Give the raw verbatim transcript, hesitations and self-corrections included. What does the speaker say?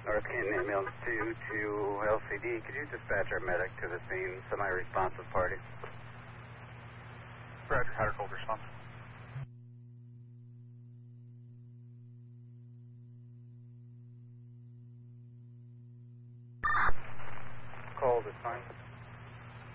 North Canton ambulance two to L C D. Could you dispatch our medic to the scene? Semi-responsive party. Roger, Hunter Cold response. Cold is fine.